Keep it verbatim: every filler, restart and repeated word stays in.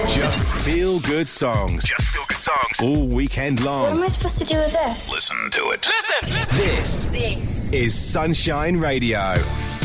Just feel good songs. Just feel good songs. All weekend long. What am I supposed to do with this? Listen to it. Listen! This, this. is Sunshine Radio.